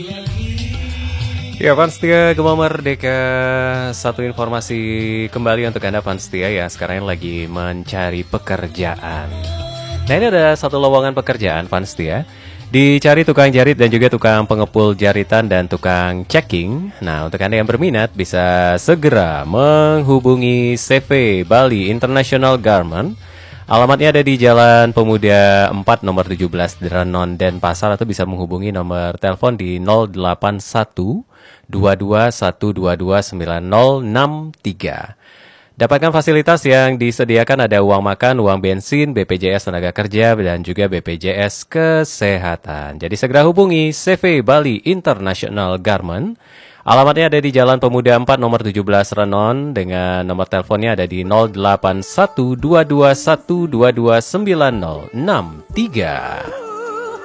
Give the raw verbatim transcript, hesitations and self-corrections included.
Ya, fans setia Gema Merdeka, satu informasi kembali untuk Anda fans setia yang sekarang lagi mencari pekerjaan. Nah, ini ada satu lowongan pekerjaan fans setia. Dicari tukang jarit dan juga tukang pengepul jaritan dan tukang checking. Nah, untuk Anda yang berminat bisa segera menghubungi C V Bali International Garment. Alamatnya ada di Jalan Pemuda empat nomor tujuh belas Drenon Denpasar, atau bisa menghubungi nomor telepon di nol delapan satu dua dua satu dua dua sembilan nol enam tiga. Dapatkan fasilitas yang disediakan, ada uang makan, uang bensin, B P J S tenaga kerja, dan juga B P J S kesehatan. Jadi segera hubungi C V Bali International Garment. Alamatnya ada di Jalan Pemuda empat nomor tujuh belas Renon, dengan nomor teleponnya ada di nol delapan satu dua dua satu dua dua sembilan nol enam tiga.